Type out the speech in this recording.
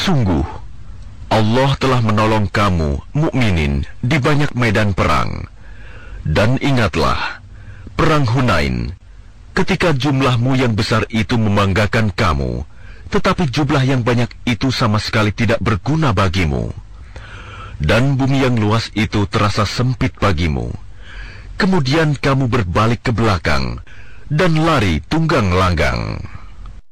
Sungguh, Allah telah menolong kamu, mukminin, di banyak medan perang. Dan ingatlah, perang Hunain, ketika jumlahmu yang besar itu membanggakan kamu, tetapi jumlah yang banyak itu sama sekali tidak berguna bagimu. Dan bumi yang luas itu terasa sempit bagimu. Kemudian kamu berbalik ke belakang dan lari tunggang langgang.